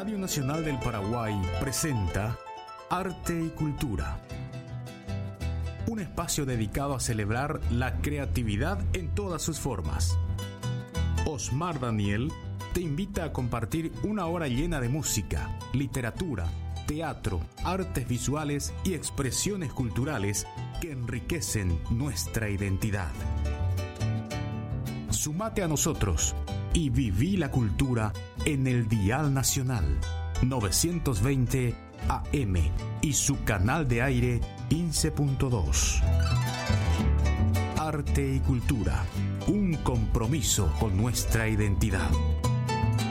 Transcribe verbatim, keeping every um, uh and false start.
Radio Nacional del Paraguay presenta Arte y Cultura, un espacio dedicado a celebrar la creatividad en todas sus formas. Osmar Daniel te invita a compartir una hora llena de música, literatura, teatro, artes visuales y expresiones culturales que enriquecen nuestra identidad. Sumate a nosotros y viví la cultura en el Dial Nacional novecientos veinte A M y su canal de aire quince punto dos. Arte y cultura, un compromiso con nuestra identidad.